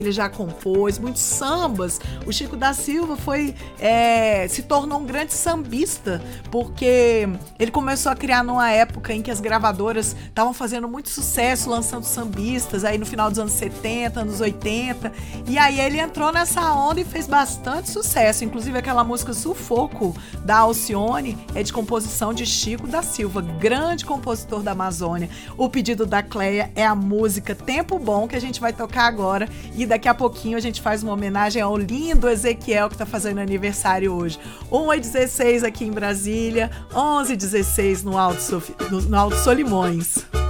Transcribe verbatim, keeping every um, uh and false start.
ele já compôs muitos sambas. O Chico da Silva foi, é, se tornou um grande sambista, porque ele começou a criar numa época em que as gravadoras estavam fazendo muito sucesso, lançando sambistas, aí no final dos anos setenta, anos oitenta, e aí ele entrou nessa onda e fez bastante sucesso. Inclusive aquela música Sufoco, da Alcione, é de composição de Chico da Silva, grande compositor da Amazônia. O pedido da Cleia é a música Tempo Bom, que a gente vai tocar agora, e daqui a pouquinho a gente faz uma homenagem ao lindo Ezequiel, que está fazendo aniversário hoje. uma e dezesseis aqui em Brasília, onze e dezesseis no Alto, Sof... no Alto Solimões.